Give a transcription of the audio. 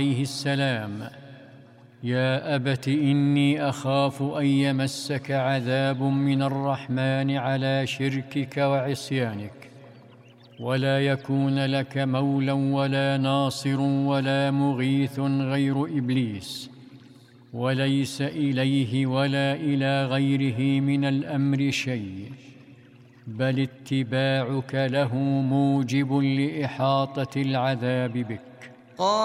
عليه السلام: يا أبت إني أخاف أن يمسك عذاب من الرحمن على شركك وعصيانك، ولا يكون لك مولى ولا ناصر ولا مغيث غير إبليس، وليس إليه ولا إلى غيره من الأمر شيء، بل اتباعك له موجب لإحاطة العذاب بك.